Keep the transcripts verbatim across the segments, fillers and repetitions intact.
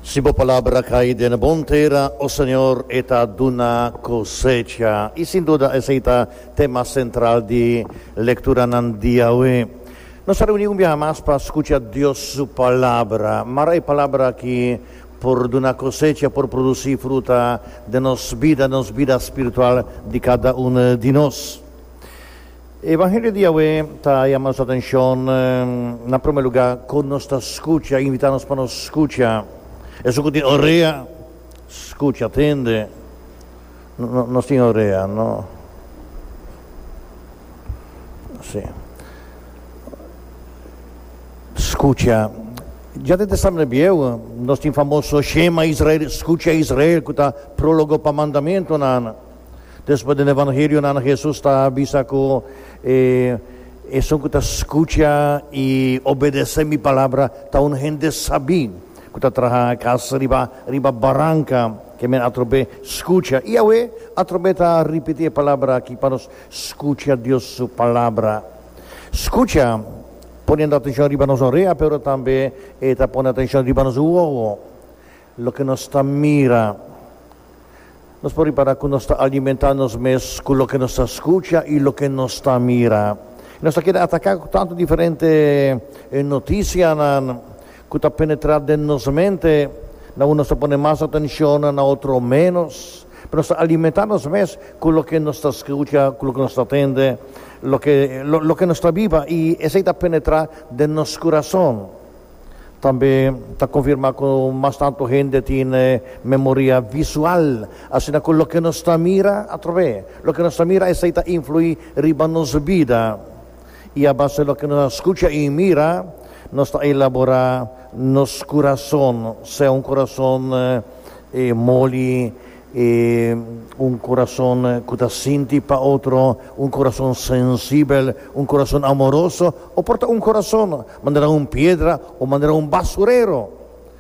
Si po palabra caída en bon terra, o Señor, eta duna cosecha. Y sin duda es el tema central de lectura en día hoy. Nos reunimos un día más para escuchar Dios su palabra. Mas hay palabra que por una cosecha, por producir fruta de nos vida, nos vida espiritual de cada uno de nosotros. Evangelio di hoy está llamando su atención, eh, en primer lugar, con nuestra escucha, invitarnos para nos escucha. Eso que tiene orea, escucha, atende. No, no, no tiene orea, no. Sí. Escucha. Ya desde Samuel viejo, nuestro famoso Shema Israel, escucha Israel, que está prólogo para mandamiento, nana. Después del Evangelio, nana, Jesús está avisando que eh, eso que escucha y obedece mi palabra, está un gente sabía. Que traja casa riba, riba barranca, que me atrobe escucha. Y hoy atrobe a repetir palabra aquí para nos escucha Dios su palabra. Escucha, poniendo atención riba nos orea, pero también está poniendo atención riba nos uovo. Lo que nos está mira. Nos puede para que nos está alimentando mes con lo que nos escucha y lo que nos está mira. Nos quiere atacar con tanto diferente eh, noticias, que está penetrado en nuestra mente, na uno se pone más atención, na otro menos, pero está alimentándonos más con lo que nos escucha, con lo que nos atiende, lo que, lo, lo que nos está viva, y ese está penetrado en nuestro corazón. También está confirmado que más tanto gente tiene memoria visual, así que con lo que nos está mira, a través, lo que nos está mira, ese está influir en nuestra vida, y a base de lo que nos escucha y mira, nos está elaborando nuestro corazón, sea un corazón eh, eh, moli, eh, un corazón eh, que te siente para otro, un corazón sensible, un corazón amoroso, o porta un corazón, mandará un piedra o mandará un basurero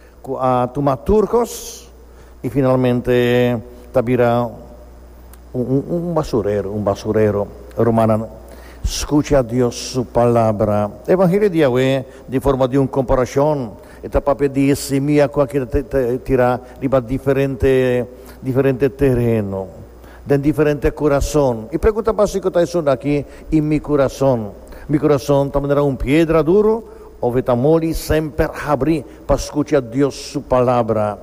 a tomar turcos y finalmente tabirá un, un, un basurero, un basurero romano. Escucha a Dios su palabra. Evangelio de hoy, de forma de una comparación, esta papel de semilla que tira riba diferente, diferente terreno, de diferente corazón. Y pregunta básica está aquí, en mi corazón. Mi corazón también era una piedra duro, o vetamoli siempre abrir para escuchar a Dios su palabra.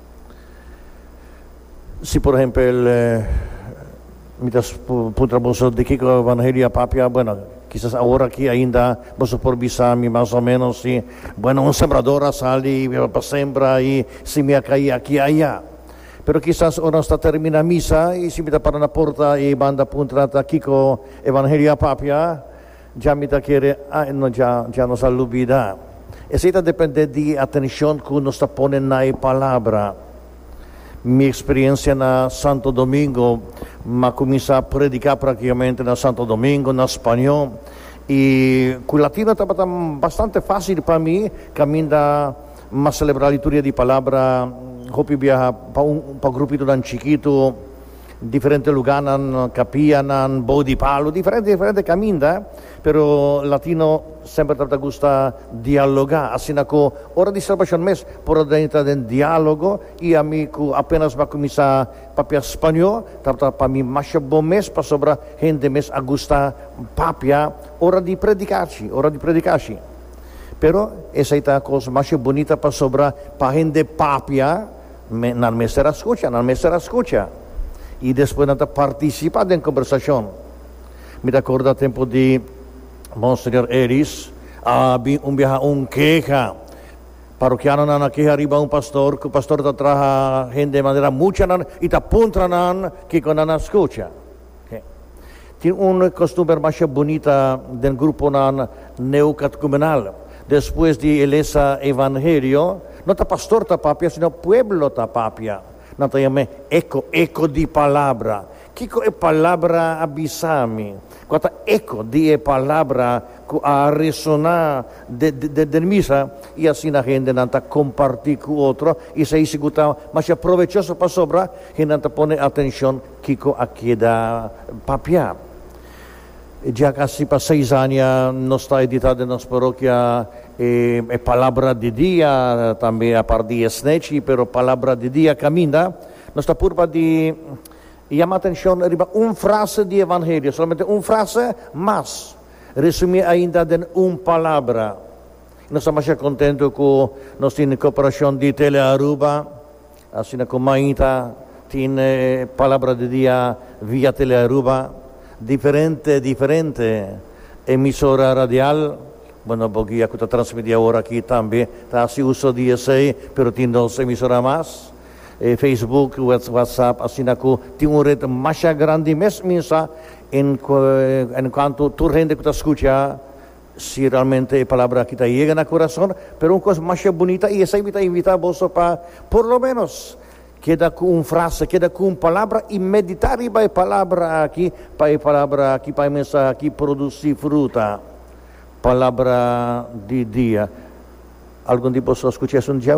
Si por ejemplo el mientras putra vos de que evangelio papia, bueno, quizás ahora aquí ainda vos por visarme más o menos, sí, bueno, un sembrador sale para sembra y si me cae aquí allá. Pero quizás ahora está termina misa y si me da para la puerta y banda puntrata aquí con evangelio papia, ya me da quiere, ah, no, ya, ya nos olvida. Esa depende de atención que uno está poniendo en la palabra. Mi experiencia en Santo Domingo, me comencé a predicar prácticamente en Santo Domingo, en español, y con latino estaba bastante fácil para mí, caminar más celebrar la liturgia de palabra, hopi viaja para un pa grupito tan chiquito, diferentes lugares, capilla, body palo, diferente, diferente camina, pero latino sempre te gusta dialogar, así que hora de salvación mes por entrar en diálogo y a mí apenas va a comenzar papia español, para mí más buen mes para sobra gente mes a gusta papia, hora de predicarci, hora de predicarci. Pero esa es la cosa más bonita para sobra para gente papia, nel mesera escucha, nel mesera escucha. Y después de participar en conversación. Me recuerdo el tiempo de Monseñor Eris, había un viaje, un queja, parroquiano na queja arriba un pastor, que el pastor te traja gente de manera mucha y te apuntan que con la escucha. Okay. Tiene una costumbre más bonita del grupo neocatecumenal. Después de ese evangelio, no te pastor te papia, sino pueblo te papia. No te llame eco, eco di palabra. Kiko e palabra abisami. Quata eco di e palabra a resonar de, de, de, de misa y así la gente nanta compartir con otro y se dice que más provechoso para sobra que nanta pone atención Kiko a queda papia. Ya casi para seis años no está editada en nuestra parroquia e, e palavra de dia também a par dias neci, pero palavra de dia caminda, nós está purpa de chamar atenção riba um frase de evangelho, somente um frase, mas resumir ainda de uma palavra. Nós estamos contentes com nós temos cooperação de Tele Aruba, assim como ainda tem palavra de dia via Tele Aruba, diferente, diferente emissora radial. Bueno, porque eu estou transmitindo agora aqui também, está se uso dezesseis, pero tem dois emissoras mais. Eh, Facebook, WhatsApp, assim como tem uma rede mais grande mesmo, em enquanto tu gente que está escutando, se realmente a palavra que está chega no coração, pero uma coisa mais bonita, e essa invita invitar você para, por lo menos, queda com uma frase, queda com uma palavra, e meditar para a palavra aqui, para a palavra aqui, para a mensagem aqui, produzir fruta. Palavra de dia. Algum de vocês escutou isso um dia?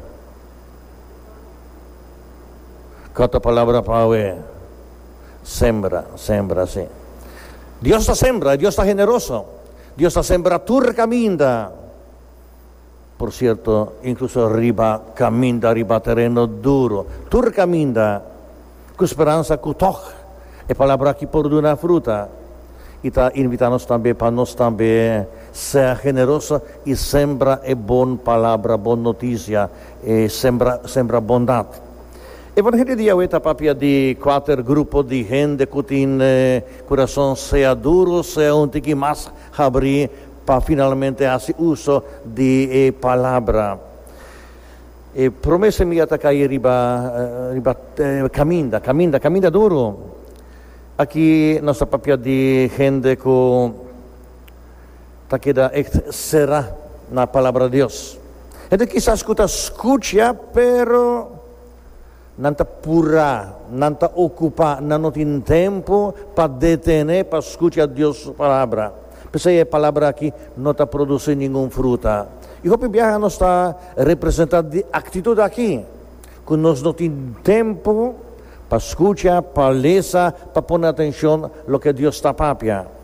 Kata palavra para sembra, sembra, sim. Deus está sembra, Deus está generoso. Deus está sembra, tu caminda. Por certo, incluso riba caminda, riba terreno duro. Tu caminda, com esperança, com toque. E palavra que produz fruta. E está invitando também para nós também ser generoso e sembra é boa palavra, boa notícia, e sembra, sembra bondade. Evangelho de hoje está papia de quatro grupos de gente que tem eh, coração seja duro, seja um que mais abrir para finalmente fazer uso de eh, palavra. E promessa minha está cair riba, riba eh, caminda, caminda, caminda duro. Aqui nossa papia de gente que está queda será na palavra de Deus. E de quizás escuta, escuta, pero não está pura, não está ocupa, não tem tempo para detener, para escutar Deus palavra. Porque a palavra aqui não está produzindo nenhuma fruta. E o que viaja não está representando de atitude aqui, que nós não temos tempo para escutar, para ler, para pôr atenção no que Deus está papia.